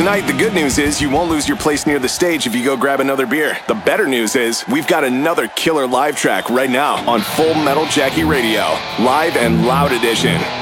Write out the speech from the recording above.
Tonight, the good news is you won't lose your place near the stage if you go grab another beer. The better news is we've got another killer live track right now on Full Metal Jackie Radio, live and loud edition.